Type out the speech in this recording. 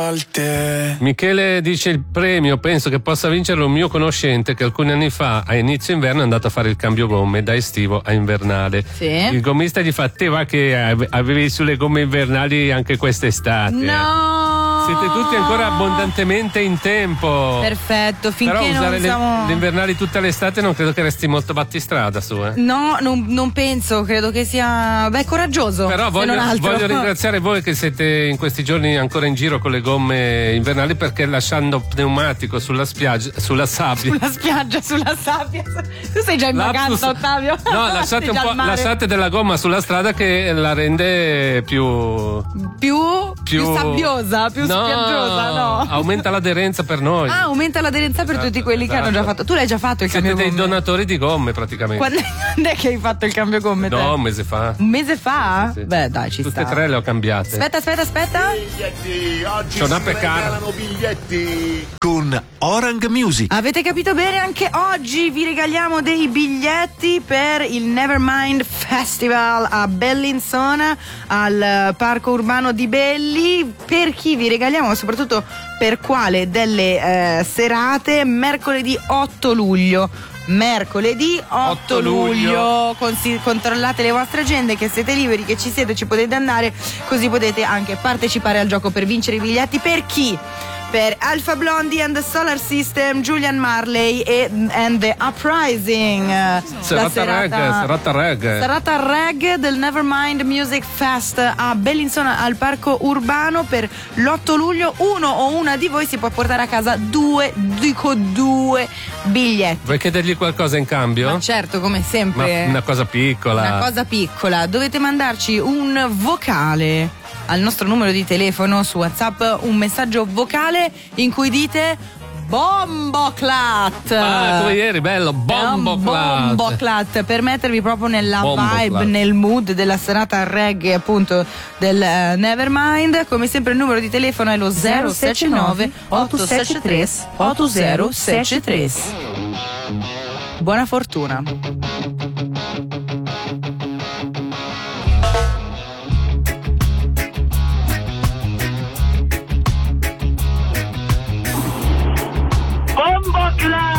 Michele dice: il premio penso che possa vincere un mio conoscente che alcuni anni fa a inizio inverno è andato a fare il cambio gomme da estivo a invernale. Sì. Il gommista gli fa: te va che avevi sulle gomme invernali anche quest'estate. No! Siete tutti ancora abbondantemente in tempo. Perfetto, finché però usare non siamo... le invernali tutta l'estate non credo che resti molto battistrada su. No, non penso, credo che sia coraggioso. Però voglio ringraziare voi che siete in questi giorni ancora in giro con le gomme invernali, perché lasciando pneumatico sulla spiaggia, sulla sabbia. Sulla sabbia. Tu sei già in vacanza, Ottavio? No, lasciate della gomma sulla strada che la rende più sabbiosa, più spiaggiosa, no? Aumenta l'aderenza per noi. Ah, aumenta l'aderenza per tutti quelli che hanno già fatto. Tu l'hai già fatto il cambio gomme? Siete dei donatori di gomme praticamente. Quando è che hai fatto il cambio gomme? No, un mese fa. Un mese fa? Sì. Beh, dai, ci Tutte sta. e tre le ho cambiate. Aspetta. Biglietti, oggi C'è una si peccara. regalano biglietti. Con Orange Music. Avete capito bene, anche oggi vi regaliamo dei biglietti per il Nevermind Festival a Bellinzona, al Parco Urbano di Belli. Per chi vi regaliamo, soprattutto per quale delle serate? Mercoledì 8 luglio. Mercoledì 8 luglio. Controllate le vostre agende, che siete liberi, che ci siete, ci potete andare, così potete anche partecipare al gioco per vincere i biglietti. Per chi? Per Alpha Blondie and the Solar System, Julian Marley and the Uprising. Serata reggae del Nevermind Music Fest a Bellinzona al Parco Urbano per l'8 luglio. Uno o una di voi si può portare a casa due biglietti. Vuoi chiedergli qualcosa in cambio? Ma certo, come sempre. Ma una cosa piccola. Dovete mandarci un vocale al nostro numero di telefono su WhatsApp, un messaggio vocale in cui dite Bomboclat. Come ieri, bello, Bomboclat, per mettervi proprio nella vibe, nel mood della serata reggae, appunto, del Nevermind. Come sempre il numero di telefono è lo 079 873 8073. Buona fortuna.